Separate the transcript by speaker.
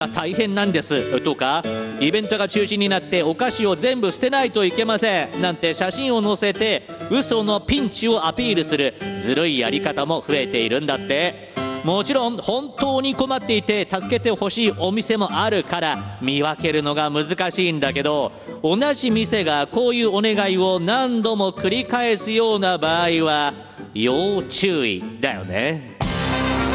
Speaker 1: 大変なんですとか、イベントが中止になってお菓子を全部捨てないといけませんなんて写真を載せて嘘のピンチをアピールするずるいやり方も増えているんだって。もちろん本当に困っていて助けてほしいお店もあるから見分けるのが難しいんだけど、同じ店がこういうお願いを何度も繰り返すような場合は要注意だよね。